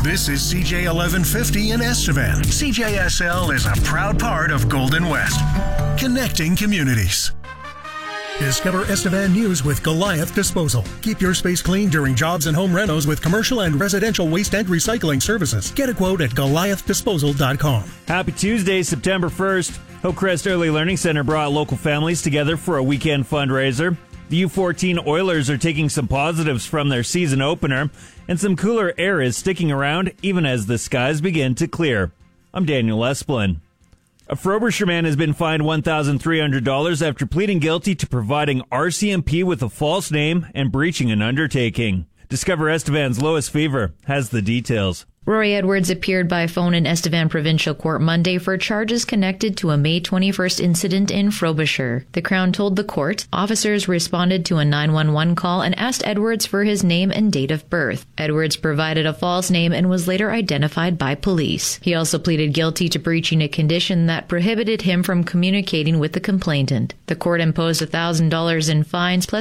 This is CJ 1150 in Estevan. CJSL is a proud part of Golden West, connecting communities. Discover Estevan News with Goliath Disposal. Keep your space clean during jobs and home renos with commercial and residential waste and recycling services. Get a quote at GoliathDisposal.com. Happy Tuesday, September 1st. Hillcrest Early Learning Center brought local families together for a weekend fundraiser. The U14 Oilers are taking some positives from their season opener, and some cooler air is sticking around even as the skies begin to clear. I'm Daniel Esplin. A Frobisher man has been fined $1,300 after pleading guilty to providing RCMP with a false name and breaching an undertaking. Discover Estevan's Lois Fever has the details. Rory Edwards appeared by phone in Estevan Provincial Court Monday for charges connected to a May 21st incident in Frobisher. The Crown told the court officers responded to a 911 call and asked Edwards for his name and date of birth. Edwards provided a false name and was later identified by police. He also pleaded guilty to breaching a condition that prohibited him from communicating with the complainant. The court imposed $1,000 in fines plus